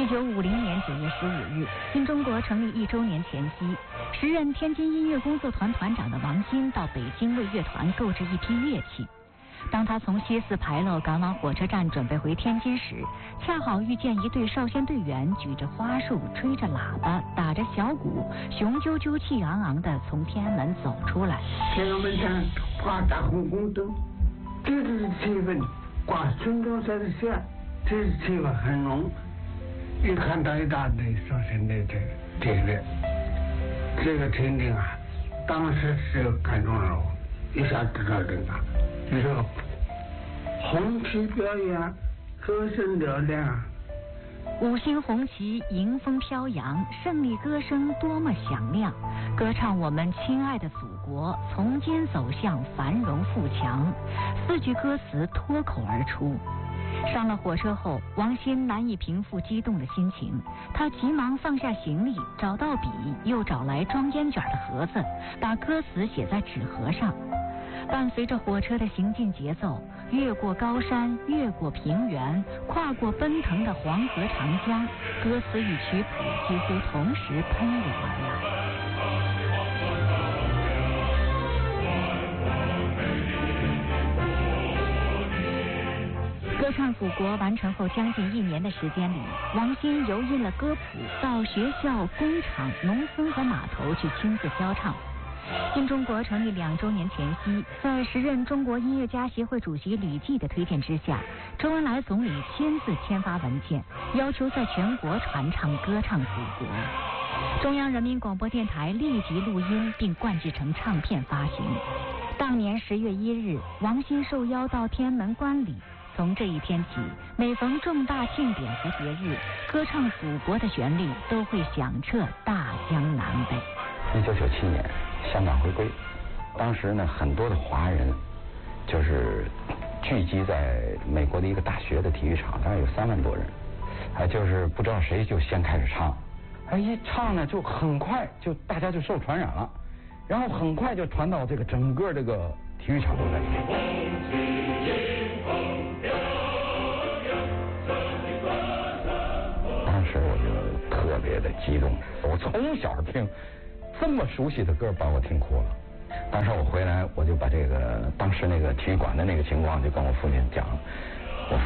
1950年9月15日，新中国成立1周年前夕，时任天津音乐工作团团长的王新到北京为乐团购置一批乐器。当他从西四牌楼赶往火车站准备回天津时，恰好遇见一队少先队员举着花束、吹着喇叭、打着小鼓，雄赳赳气昂昂地从天安门走出来。 天安门前挂大红宫灯，这是气氛，挂孙中山的像，这是气氛很浓。一看到一大队少先队这个情景啊，当时是看中了我，一下知道这个红旗表演，歌声嘹亮， 五星红旗迎风飘扬，胜利歌声多么响亮，歌唱我们亲爱的祖国从今走向繁荣富强，4句歌词脱口而出。上了火车后，王新难以平复激动的心情，他急忙放下行李，找到笔，又找来装烟卷的盒子，把歌词写在纸盒上。伴随着火车的行进节奏，越过高山，越过平原，跨过奔腾的黄河长江，歌词与曲谱几乎同时喷涌而来。歌唱祖国完成后将近1年的时间里，王新由印了歌谱，到学校、工厂、农村和码头去亲自教唱。新中国成立2周年前夕，在时任中国音乐家协会主席吕骥的推荐之下，周恩来总理亲自签发文件，要求在全国传唱歌唱祖国。中央人民广播电台立即录音并灌制成唱片发行。当年10月1日，王新受邀到天安门观礼。从这一天起，每逢重大庆典和节日，歌唱祖国的旋律都会响彻大江南北。 1997年香港回归，当时呢，很多的华人就是聚集在美国的一个大学的体育场，大概有3万多人，就是不知道谁就先开始唱，一唱呢就很快就大家就受传染了，然后很快就传到这个整个这个体育场都在唱。当时我就特别的激动，我从小听这么熟悉的歌把我听哭了。当时我回来我就把这个当时那个体育馆的那个情况就跟我父亲讲，